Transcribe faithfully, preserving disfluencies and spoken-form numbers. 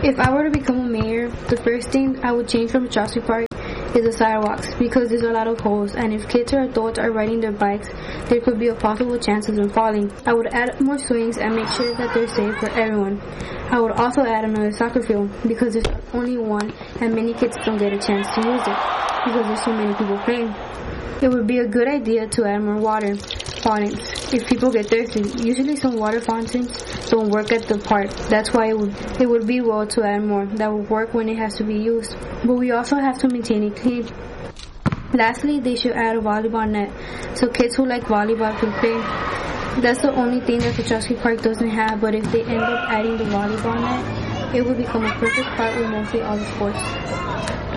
If I were to become a mayor, the first thing I would change from Petrosky Park is the sidewalks, because there's a lot of holes, and if kids or adults are riding their bikes, there could be a possible chance of them falling. I would add more swings and make sure that they're safe for everyone. I would also add another soccer field, because there's only one and many kids don't get a chance to use it because there's so many people playing. It would be a good idea to add more water fountains if people get thirsty. Usually some water fountains don't work at the park. That's why it would it would be well to add more that will work when it has to be used. But we also have to maintain it clean. Lastly, they should add a volleyball net so kids who like volleyball can play. That's the only thing that Petrosky Park doesn't have, but if they end up adding the volleyball net, it would become a perfect park with mostly all the sports.